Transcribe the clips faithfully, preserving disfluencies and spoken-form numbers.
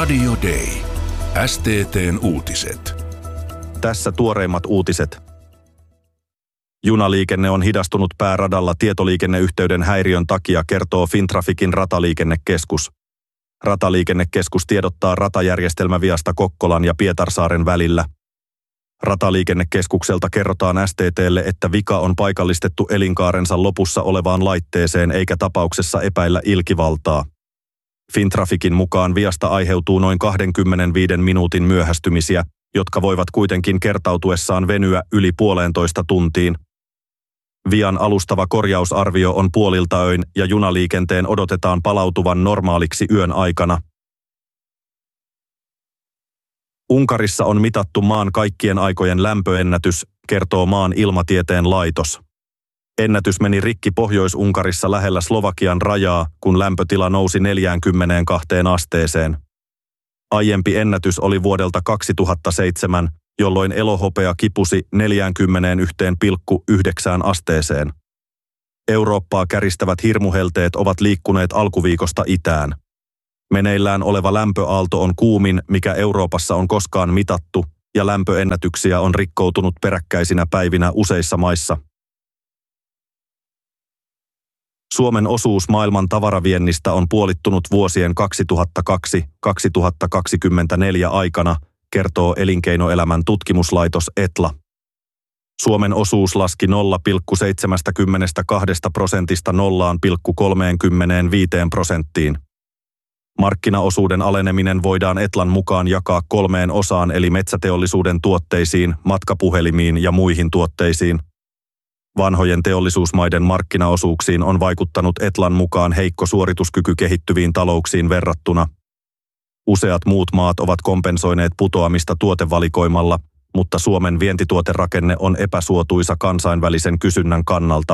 Radio Day. S T T:n uutiset. Tässä tuoreimmat uutiset. Junaliikenne on hidastunut pääradalla tietoliikenneyhteyden häiriön takia, kertoo Fintraficin rataliikennekeskus. Rataliikennekeskus tiedottaa ratajärjestelmäviasta Kokkolan ja Pietarsaaren välillä. Rataliikennekeskukselta kerrotaan S T T:lle, että vika on paikallistettu elinkaarensa lopussa olevaan laitteeseen eikä tapauksessa epäillä ilkivaltaa. Fintraficin mukaan viasta aiheutuu noin kaksikymmentäviisi minuutin myöhästymisiä, jotka voivat kuitenkin kertautuessaan venyä yli puolentoista tuntiin. Vian alustava korjausarvio on puolilta öin ja junaliikenteen odotetaan palautuvan normaaliksi yön aikana. Unkarissa on mitattu maan kaikkien aikojen lämpöennätys, kertoo maan ilmatieteen laitos. Ennätys meni rikki Pohjois-Unkarissa lähellä Slovakian rajaa, kun lämpötila nousi neljäänkymmeneenkahteen asteeseen. Aiempi ennätys oli vuodelta kaksituhattaseitsemän, jolloin elohopea kipusi neljäänkymmeneenyhteen pilkku yhdeksään asteeseen. Eurooppaa käristävät hirmuhelteet ovat liikkuneet alkuviikosta itään. Meneillään oleva lämpöaalto on kuumin, mikä Euroopassa on koskaan mitattu, ja lämpöennätyksiä on rikkoutunut peräkkäisinä päivinä useissa maissa. Suomen osuus maailman tavaraviennistä on puolittunut vuosien kaksituhattakaksi kaksituhattakaksikymmentäneljä aikana, kertoo Elinkeinoelämän tutkimuslaitos Etla. Suomen osuus laski nolla pilkku seitsemänkymmentäkaksi prosentista nolla pilkku kolmekymmentäviisi prosenttiin. Markkinaosuuden aleneminen voidaan Etlan mukaan jakaa kolmeen osaan eli metsäteollisuuden tuotteisiin, matkapuhelimiin ja muihin tuotteisiin. Vanhojen teollisuusmaiden markkinaosuuksiin on vaikuttanut Etlan mukaan heikko suorituskyky kehittyviin talouksiin verrattuna. Useat muut maat ovat kompensoineet putoamista tuotevalikoimalla, mutta Suomen vientituoterakenne on epäsuotuisa kansainvälisen kysynnän kannalta.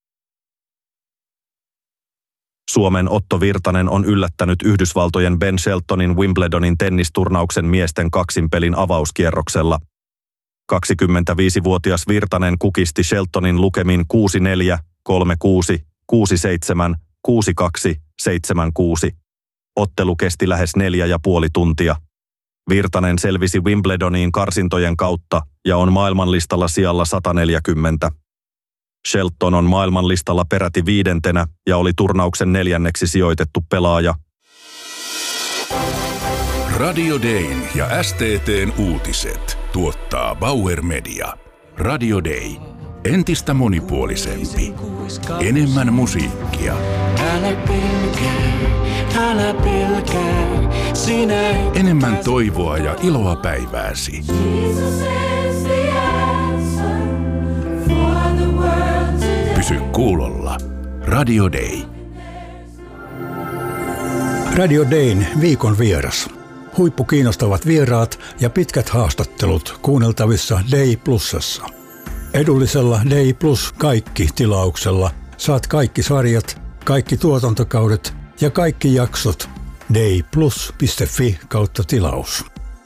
Suomen Otto Virtanen on yllättänyt Yhdysvaltojen Ben Sheltonin Wimbledonin tennisturnauksen miesten kaksinpelin avauskierroksella. kaksikymmentäviisivuotias Virtanen kukisti Sheltonin lukemin kuusi neljä, kolme kuusi, kuusi seitsemän, kuusi kaksi, seitsemän kuusi. Ottelu kesti lähes neljä ja puoli tuntia. Virtanen selvisi Wimbledoniin karsintojen kautta ja on maailmanlistalla sijalla sata neljäkymmentä. Shelton on maailmanlistalla peräti viidentenä ja oli turnauksen neljänneksi sijoitettu pelaaja. Radio Dayn ja S T T:n uutiset tuottaa Bauer Media. Radio Day. Entistä monipuolisempi. Enemmän musiikkia. Älä pelkää, älä pelkää, sinä Enemmän toivoa ja iloa päivääsi. Pysy kuulolla. Radio Day. Radio Dayn viikon vieras. Huippukiinnostavat vieraat ja pitkät haastattelut kuunneltavissa Day Plusassa. Edullisella Day Plus kaikki tilauksella saat kaikki sarjat, kaikki tuotantokaudet ja kaikki jaksot dayplus piste fi kautta tilaus.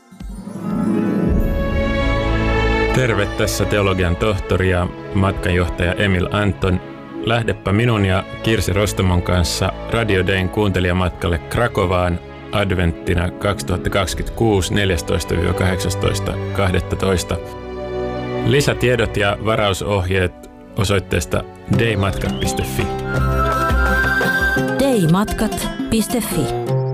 Terve, tässä teologian tohtori ja matkanjohtaja Emil Anton. Lähdepä minun ja Kirsi Rostomon kanssa Radio Dayn kuuntelijamatkalle Krakovaan adventtina kaksituhattakaksikymmentäkuusi neljästoista kahdeksastoista kahdestoista. Lisätiedot ja varausohjeet osoitteesta daymatkat piste fi. daymatkat piste fi.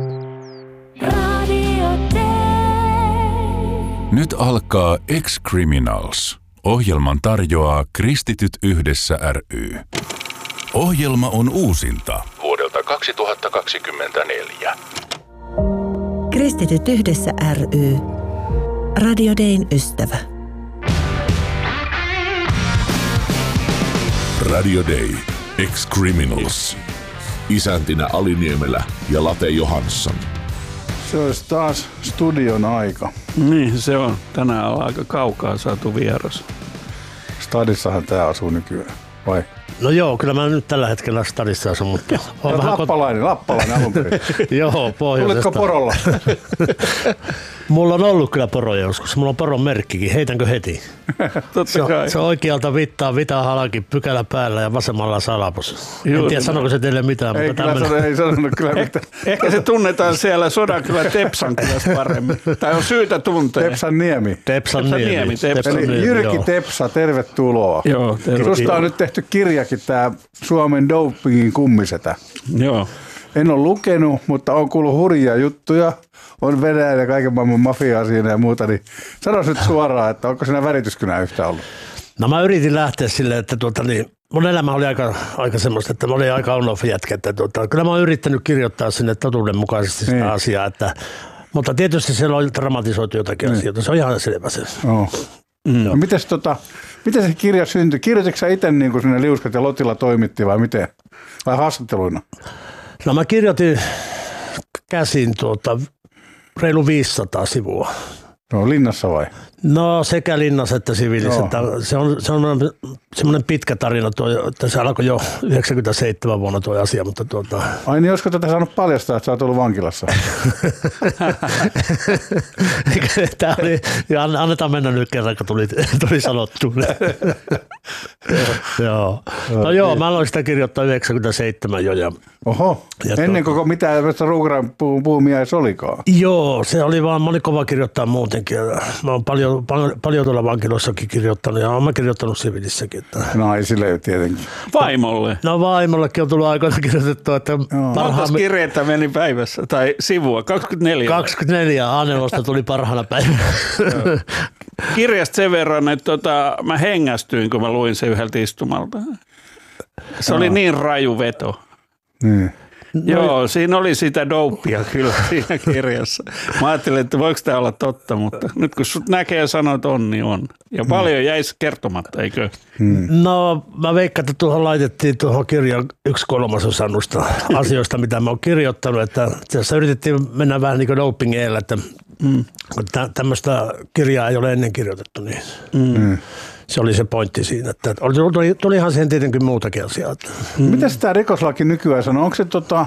Nyt alkaa Ex-Criminals. Ohjelman tarjoaa Kristityt yhdessä ry. Ohjelma on uusinta vuodelta kaksituhattakaksikymmentäneljä. Kristityt yhdessä ry. Radio Dayn ystävä. Radio Day. Ex-Criminals. Isäntinä Aliniemelä ja Late Johansson. Se olisi taas studion aika. Niin, se on. Tänään on aika kaukaa saatu vieras. Stadissahan tää asuu nykyään, vai? No joo, kyllä mä nyt tällä hetkellä stadissa asun, mutta... On vähän lappalainen, kot... lappalainen alun perin. Joo, pohjoisesta. Tulitko porolla? Mulla on ollut kyllä poroja joskus. Mulla on poron merkkikin. Heitänkö heti? se, on, se on oikealta vittaa, vita halki, pykälä päällä ja vasemmalla salapus. En tiedä, sanoiko se teille mitään. Ei, mutta kyllä tämmönen... sano, ei sanonut kyllä mitään. Ehkä se tunnetaan siellä Sodankylä Tepsan kylässä paremmin. Tai on syytä tuntea. Tepsan Niemi. Tepsan, Tepsan Niemi. Niemi. Tepsan Eli Niemi. Jyrki joo. Tepsa, tervetuloa. Joo, tervetuloa. Susta on nyt tehty kirjakin, tämä Suomen dopingin kummisetä. Joo. En ole lukenut, mutta on kuullut hurjia juttuja. On Venäjä ja kaiken maailman mafiaa siinä ja muuta. Niin sano nyt suoraan, että onko siinä värityskynä yhtä ollut? No mä yritin lähteä silleen, että tuota, niin, mun elämä oli aika, aika semmoista, että mä olin aika on-off jätkä. Että, tuota, kyllä mä oon yrittänyt kirjoittaa sinne totuudenmukaisesti sitä niin. asiaa. Että, mutta tietysti siellä on dramatisoitu jotakin niin. asioita. Se on ihan selvä se. Oh. Mm. No, mites, tota, miten se kirja syntyi? Kirjoititko sä itse niin kuin sinne Liuskat ja Lotila toimitti vai miten? Vai haastatteluina? No mä kirjoitin käsin tuota, reilu viisisataa sivua. No linnassa vai? No sekä linnassa että siviilissä. Se on, se on semmoinen pitkä tarina, tuo, että se alkoi jo yhdeksänkymmentäseitsemän vuonna tuo asia. Mutta tuota... Ai niin, olisiko tätä saanut paljastaa, että sä oot ollut vankilassa? Tämä oli, annetaan mennä nyt kerran, kun tuli, tuli sanottu. joo. No joo, mä aloin sitä kirjoittaa yhdeksänkymmentäseitsemän jo. Ja, Oho, ja ennen koko mitään Ruukaran puumia edes olikaan. Joo, se oli vaan, mä olin kova kirjoittaa muutenkin. Mä oon paljon, paljon tuolla vankiloissakin kirjoittanut ja olen kirjoittanut sivilissäkin. Että... Naisille tietenkin. Vaimolle? No vaimollekin on tullut aikoina kirjoitettua, että parhaamme... Montas kirjeitä meni päivässä tai sivua? kaksikymmentäneljä? kaksikymmentäneljä Anelosta tuli parhaana päivänä. Kirjasta sen verran, että tota, mä hengästyin, kun mä luin sen yhdeltä istumalta. Se oli niin raju veto. Mm. Joo, no, siinä oli sitä dopea kyllä siinä kirjassa. Mä ajattelin, että voiko tämä olla totta, mutta nyt kun sut näkee ja sanoo, että on, niin on. Ja paljon jäisi kertomatta, eikö? Hmm. No mä veikkaan, että tuohon laitettiin tuohon kirjaan yksi kolmasosa noista asioista, mitä mä oon kirjoittanut. Että tässä yritettiin mennä vähän niin kuin doping eellä, että hmm. tämmöistä kirjaa ei ole ennen kirjoitettu. Niin. Hmm. Se oli se pointti siinä, että tuli, tulihan siihen tietenkin muutakin asiaa. Mm. Mitäs tämä rikoslaki nykyään sanoo? Onko se tota,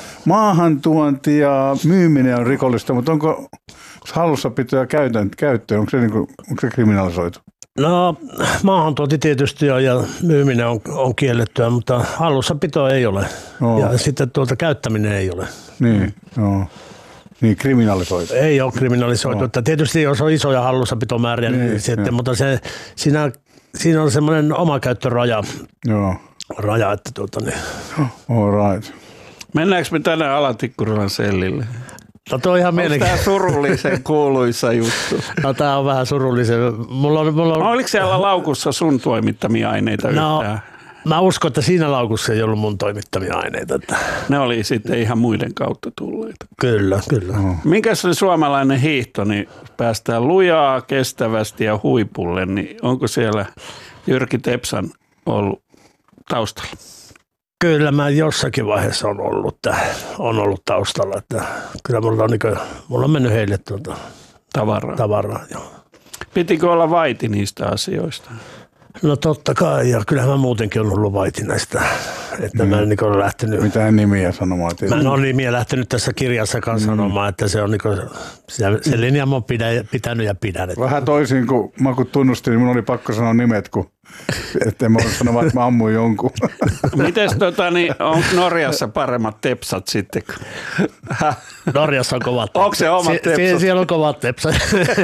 maahantuonti ja myyminen on rikollista, mutta onko hallussapito ja käyttö, onko se, niinku, onko se kriminalisoitu? No maahantuonti tietysti on ja myyminen on, on kiellettyä, mutta hallussapito ei ole oh. ja sitten tuolta käyttäminen ei ole. Niin, joo. Niin, kriminalisoitu. Ei ole kriminalisoitu. No. Tietysti jos on isoja hallussapitomääriä, niin, niin sitten, mutta se, siinä, siinä on semmoinen omakäyttöraja. Joo. Raja, että tuota niin. All right. Mennäänkö me tänään Ala-Tikkurilan sellille? No toi on ihan mielenkiintoinen. Onko tämä surullisen kuuluisa juttu? No tää on vähän surullisen. Mulla on, mulla on... Oliko siellä laukussa sun toimittamia aineita no. yhtään? Mä uskon, että siinä laukussa ei ollut mun toimittamia aineita. Että... Ne oli sitten ihan muiden kautta tulleita. Kyllä, kyllä. Oh. Minkä se oli suomalainen hiihto, niin päästään lujaa, kestävästi ja huipulle, niin onko siellä Jyrki Tepsan ollut taustalla? Kyllä mä jossakin vaiheessa on ollut, on ollut taustalla. Että kyllä mulla on, niin kuin, mulla on mennyt heille tuota tavaraa. tavaraa joo. Pitikö olla vaiti niistä asioista? No totta kai, ja kyllähän mä muutenkin olen ollut vaiti näistä, että mm. mä en niin ole lähtenyt. Mitään nimiä sanomaan. Mä en ole nimiä lähtenyt tässä kirjassakaan mm. sanomaan, että se on niin kuin, se, se linja mä oon pidä, pitänyt ja pidän. Että. Vähän toisin kuin mä kun tunnustin, niin mun oli pakko sanoa nimet, kun ettei mä voinut sanoa, että mä ammuin jonkun. Mites tota, niin on Norjassa paremmat tepsat sitten? Norjassa on kovat tepsat. Onko se omat tepsat? Sie, siellä on kovat tepsat.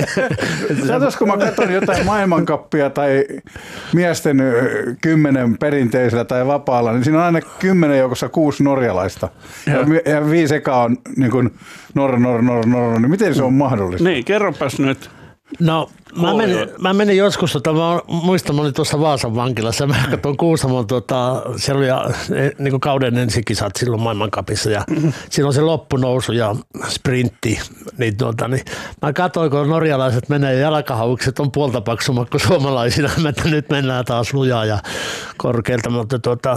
Saatais, kun mä katson jotain maailmankappia tai miesten kymmenen perinteisellä tai vapaalla, niin siinä on aina kymmenen joukossa kuusi norjalaista. Ja, ja viisi eka on niin kuin Norra, Norra, Norra, Norra. Niin miten se on mahdollista? Niin, kerropas nyt. No, mä menin, mä menin joskus, tota, mä muistan, mä olin tuossa Vaasan vankilassa, mä katsoin Kuusamon, tota, siellä oli ja, niin kuin kauden ensikisat silloin maailmankapissa ja mm-hmm. siinä on se loppunousu ja sprintti, niin, tuota, niin mä katsoin, kun norjalaiset menee ja jalkahaukset on puolta paksummat kuin suomalaisina, että nyt mennään taas lujaa ja korkealta, mutta tuota,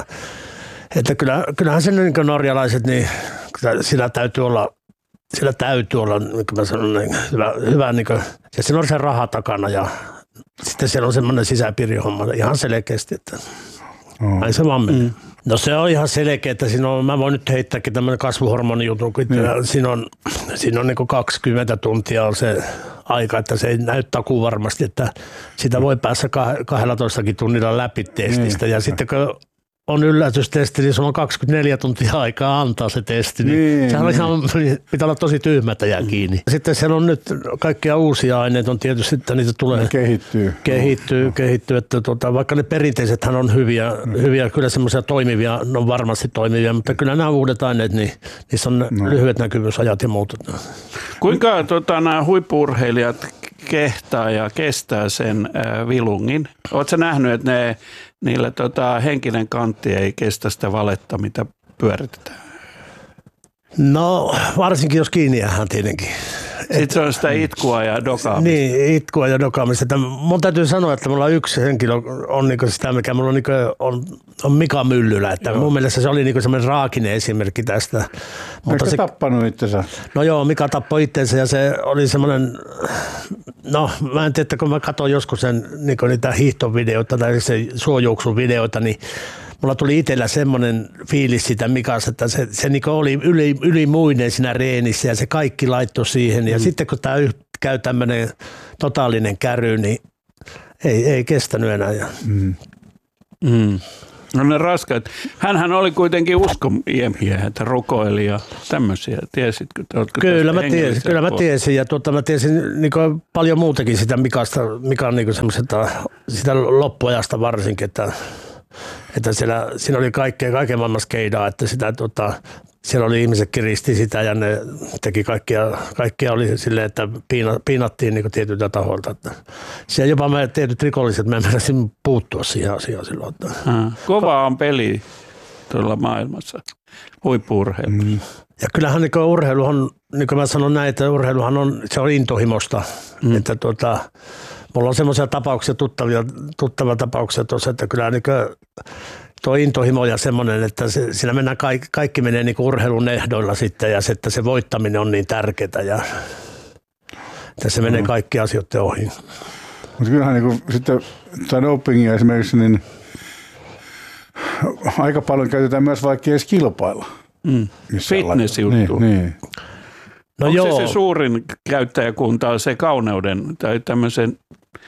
että kyllä, kyllähän se niin kuin norjalaiset, niin siinä täytyy olla Sillä täytyy olla, niin kuin mä sanon, niin hyvä, hyvä niin kuin, ja siinä on se raha takana ja sitten siellä on semmoinen sisäpiirihomma ihan selkeästi. Että. Oh. Näin se vaan menee. Mm. No se on ihan selkeä, että siinä on, mä voin nyt heittääkin tämmöinen kasvuhormonijutun, kun mm. siinä on, siinä on niin kuin kaksikymmentä tuntia on se aika, että se ei näyttää kuin varmasti, että sitä voi päässä kahdellatoista tunnilla läpi testistä. Mm. Ja sitten kun on yllätystesti, niin sulla on kaksikymmentäneljä tuntia aikaa antaa se testi, niin, niin sehän on ihan, pitää olla tosi tyhmätä jää kiinni. Sitten siellä on nyt kaikkia uusia aineita, on tietysti, että niitä tulee. Ne kehittyy. Kehittyy, no. kehittyy että tuota, vaikka ne perinteisethän on hyviä, mm. hyviä kyllä semmoisia toimivia, ne on varmasti toimivia, mutta kyllä nämä uudet aineet, niin niissä on no. lyhyet näkyvyysajat ja muut. Kuinka tota, nämä huippu-urheilijat kehtaa ja kestää sen äh, vilungin? Oletko nähnyt, että ne niillä tota, henkinen kantti ei kestä sitä valetta, mitä pyöritetään? No varsinkin jos kiinni jäähän tietenkin. Sitten se on sitä itkua ja dokaamista. Niin, itkua ja dokaamista. Mun täytyy sanoa, että mulla yksi henkilö on niinku sitä, mikä mulla on, niinku, on, on Mika Myllylä. Että mun mielestä se oli niinku semmoinen raakinen esimerkki tästä. Eikö se tappanut itsensä? No joo, Mika tappoi itsensä ja se oli semmoinen, no mä en tiedä, kun mä katsoin joskus sen, niinku niitä hiihtovideoita tai se suojuoksuvideoita, niin mulla tuli itsellä semmoinen fiilis sitä Mikasta, että se, se niin oli yli, ylimuinen siinä reenissä ja se kaikki laittoi siihen. Ja mm. sitten kun tämä käy tämmöinen totaalinen käry, niin ei, ei kestänyt enää. Mm. Mm. No ne raskaat. Hänhän oli kuitenkin uskomiehiä, että rukoili ja tämmöisiä. Tiesitkö? Kyllä mä, tiesin, kyllä mä tiesin ja tuota, mä tiesin niin paljon muutakin sitä Mikasta, Mika on niin semmoisesta, sitä loppuajasta varsinkin, että Että siellä, siinä oli kaikkea, kaiken maailman skeidaa, että sitä, tota, siellä oli ihmiset kiristi sitä ja ne teki kaikkia, kaikkia oli silleen, että piina, piinattiin niin tietyiltä tahoilta. Että siellä jopa me tietyt rikolliset, me menisin puuttua siihen asiaan silloin. Että. Kova on peli tuolla maailmassa, huippu-urheilu. Mm. Ja kyllähän niin urheiluhan, niin kuin mä sanon näin, että urheiluhan on, se on intohimosta, mm. että tuota, mulla on semmoisia tapauksia, tuttavia, tuttavia tapauksia tuossa, että kyllä niin tuo intohimo ja semmoinen, että se, siinä mennään kaikki, kaikki menee niin urheilun ehdoilla sitten ja se, että se voittaminen on niin tärkeää ja että se menee kaikki asioiden ohi. Mutta kyllähän niin sitten tämä dopingia esimerkiksi, niin aika paljon käytetään myös vaikka edes kilpailla. Mm. Fitness-juttu. Niin, niin. No onko joo. se se suurin käyttäjäkunta se kauneuden tai tämmöisen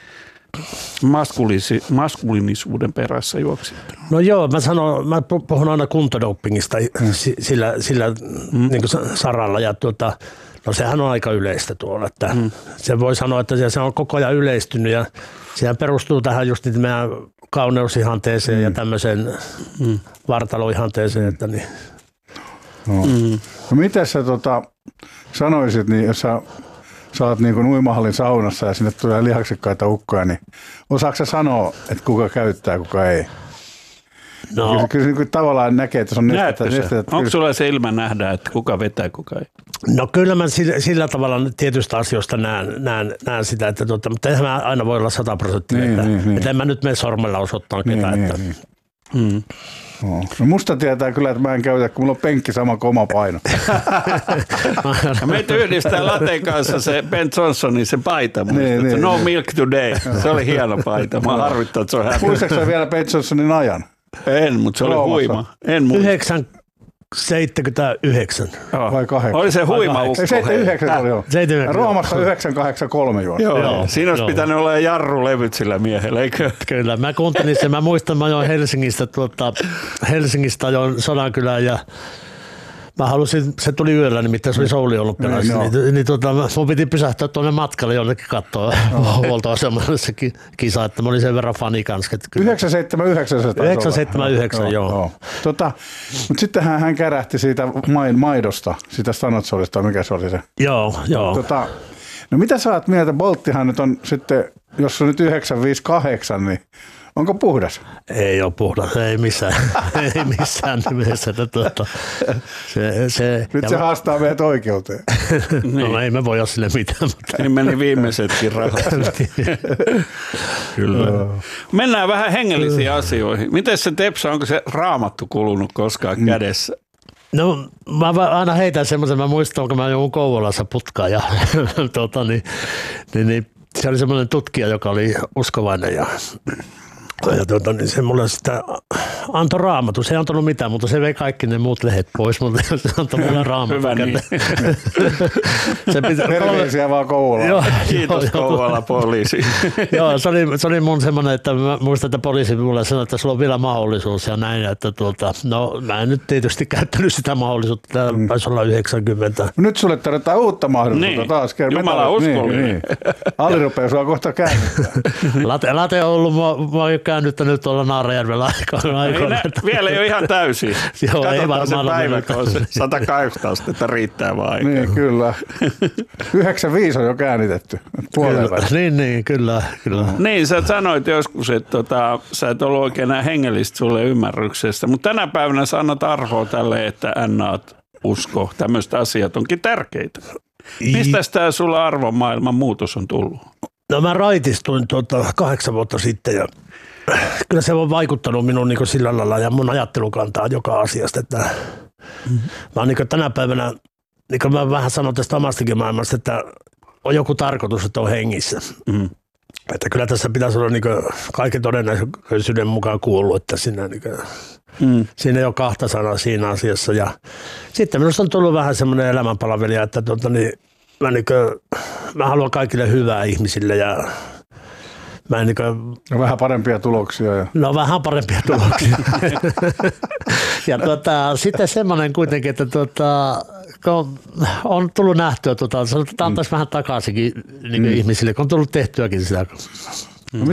maskuliinisuuden perässä juoksittu? No joo, mä sanon, mä puhun aina kuntodopingista mm. sillä, sillä mm. niin kuin saralla ja tuota, no sehän on aika yleistä tuolla, että mm. se voi sanoa, että se on koko ajan yleistynyt ja sehän perustuu tähän just nyt meidän kauneusihanteeseen mm. ja tämmöiseen mm. vartaloihanteeseen, että niin. No. Mm. No miten sä tota, sanoisit, niin jos sä, sä oot niin kuin uimahallin saunassa ja sinne tulee lihaksikkaita ukkoja, niin osaatko sä sanoa, että kuka käyttää, kuka ei? No. Kyllä, kyllä se niin tavallaan näkee, että se on nestettä. nestettä Onko sulla se ilman nähdä, että kuka vetää, kuka ei? No kyllä mä sillä, sillä tavalla tietystä asioista näen, näen, näen sitä, että tuota, mutta eihän mä aina voi olla sata prosenttia, niin, että, niin, että niin. en mä nyt mene sormella osoittaa niin, ketään. Niin, että, niin. Mm. No. no musta tietää kyllä, että mä en käytä, kun mulla on penkki sama kuin oma paino. Meitä yhdistää Laten kanssa se Ben Johnsonin se paita. Niin, niin, no niin. Milk today. Se oli hieno paita. Mä harvittaa, että se on hämmin. Muistatko sä vielä Ben Johnsonin ajan? En, mutta se oli Roomassa. Huima. En muista. seitsemänkymmentäyhdeksän Oh. Vai kahdeksan? Oli se huima ukko. seitsemänkymmentäyhdeksän oli joo. Roomassa yhdeksän kahdeksan kolme juosta. Joo, joo, siinä olisi joo. pitänyt olla jarrulevyt sillä miehellä, eikö? Kyllä, mä kuuntelin sen. Mä muistan, mä ajoin Helsingistä, tuota, Helsingistä ajoin Sodankylään ja mä halusin, se tuli yöllä, nimittäin se oli Soulin olympialaisissa, niin, niin, niin tuota, mun piti pysähtyä tuonne matkalle jonnekin katsoa huoltoasemalla se kisa, että mä olin sen verran fani kanssa. yhdeksän seitsemän yhdeksän yhdeksän seitsemän yhdeksän joo. joo. Tota, mutta sittenhän hän kärähti siitä maidosta, siitä Stanotsolista, mikä se oli se? Joo, joo. Tota, no mitä sä oot mieltä, Bolttihan nyt on sitten, jos on nyt yhdeksän viisi kahdeksan, niin onko puhdas? Ei ole puhdas, ei missään, ei missään nimessä. Tuota, se, se, Nyt se mä... haastaa meidät oikeuteen. No niin. Ei me voi olla sille mitään. Mutta... Niin meni viimeisetkin rahat. Kyllä. No. Mennään vähän hengellisiin asioihin. Miten se Tepsa, onko se raamattu kulunut koskaan mm. kädessä? No mä aina heitän semmoisen, mä muistan, kun mä joudun Kouvolassa putkaan ja tuota, niin, niin, niin, se oli semmoinen tutkija, joka oli uskovainen ja Ja tuota, niin se mulle sitä antoi Raamatun. Se ei antanut mitään, mutta se vei kaikki ne muut lehdet pois, mutta se antoi mulle Raamatun. Hyvä niin. Se pitää, terveisiä vaan Kouvolaan. Joo, Kiitos joo, Kouvola poliisi. Joo, se oli, se oli mun semmoinen, että mä muistan, että poliisi mulle sanoi, että sulla on vielä mahdollisuus ja näin. Että tuota, no mä en nyt tietysti käyttänyt sitä mahdollisuutta. Tämä mm. taisi olla yhdeksänkymmentä. Nyt sulle tarvitaan uutta mahdollisuutta niin. taas. Jumala uskollinen. Niin, niin. Ali rupeaa sua kohta käännyttää. Late, late on ollut, mä, mä oon jo käännyttänyt tuolla Naarajärvellä aikoina. Ei, vielä ei ole ihan täysin. Joo, katsotaan se päivä, kun se sata kahdeksankymmentä astetta riittää vaan aikaa. Niin, kyllä. yhdeksänkymmentäviisi on jo käännitetty. Kyllä, niin, niin, kyllä, kyllä. Niin, sä sanoit joskus, että tota, sä et ollut oikein enää hengellistä sulle ymmärryksestä, mutta tänä päivänä sä annat arvoa tälle, että N-aat usko. Tämmöiset asiat onkin tärkeitä. Mistä tämä sulla arvomaailman muutos on tullut? No mä raitistuin tuota kahdeksan vuotta sitten ja kyllä se on vaikuttanut minun niin sillä lailla ja mun ajattelukantaa joka asiasta. Että mm-hmm. Mä oon niin tänä päivänä, niin kuin mä vähän sanon tästä omastakin maailmasta, että on joku tarkoitus, että on hengissä. Mm-hmm. Että kyllä tässä pitäisi olla niin kaiken todennäköisyyden mukaan kuullut, että siinä, niin kuin, mm. siinä ei ole kahta sanaa siinä asiassa. Ja sitten minusta on tullut vähän semmoinen elämänpalvelija, että tuota, niin, mä, niin kuin, mä haluan kaikille hyvää ihmisille ja mä en niin kuin, no vähän parempia tuloksia. Ja. No vähän parempia tuloksia. Ja tuota, sitten semmoinen kuitenkin, että tuota, kun on tullut nähtyä, tuota, sanotaan taas mm. vähän takaisinkin niin mm. ihmisille, kun on tullut tehtyäkin sitä